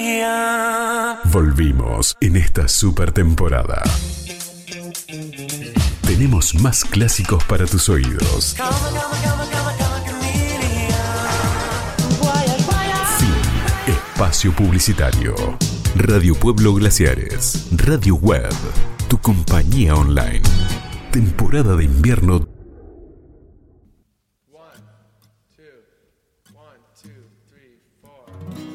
Volvimos en esta super temporada. Tenemos más clásicos para tus oídos. Fin. Espacio publicitario. Radio Pueblo Glaciares. Radio Web. Tu compañía online. Temporada de invierno